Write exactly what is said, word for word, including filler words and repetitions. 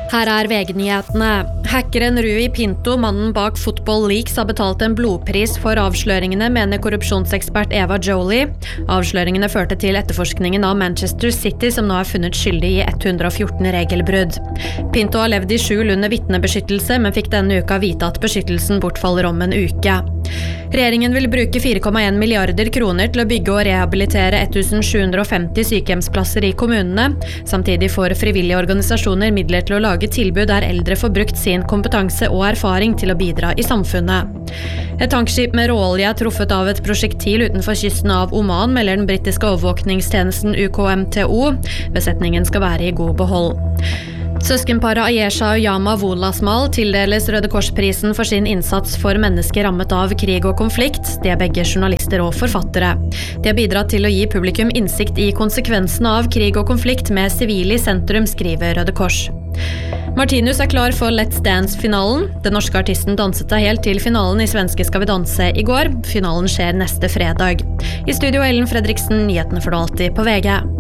Her er V G-nyhetene. Hackeren Rui Pinto, mannen bak Football Leaks, har betalt en blodpris for avsløringene, mener korrupsjonsekspert Eva Jolie. Avsløringene førte til etterforskningen av Manchester City, som nå er funnet skyldig i ett hundre og fjorten regelbrudd. Pinto har levd i skjul under vitnebeskyttelse, men fikk denne uka vite at beskyttelsen bortfaller om en uke. Regjeringen vil bruke fire komma en milliarder kroner til å bygge og rehabilitere tusen sju hundre og femti sykehjemsplasser i kommunene. Samtidig får frivillige organisasjoner midler til å lage tilbud der eldre får brukt sin kompetanse og erfaring til å bidra i samfunnet. Et tankskip med råolje er truffet av et prosjektil utenfor kysten av Oman, melder den britiske overvåkningstjenesten U K M T O. Besetningen skal være i god behold. Søskenparet Ayesha og Yama Wolasmal tildeles Røde Kors-prisen for sin innsats for mennesker rammet av krig og konflikt. De er begge journalister og forfattere. De har bidratt til å gi publikum innsikt i konsekvensene av krig og konflikt med sivile i sentrum, skriver Røde Kors. Martinus er klar for Let's Dance-finalen. Den norske artisten danset seg helt til finalen i Svenske Skal vi danse i går. Finalen skjer neste fredag. I studio Ellen Fredriksen, nyhetene får du alltid på V G.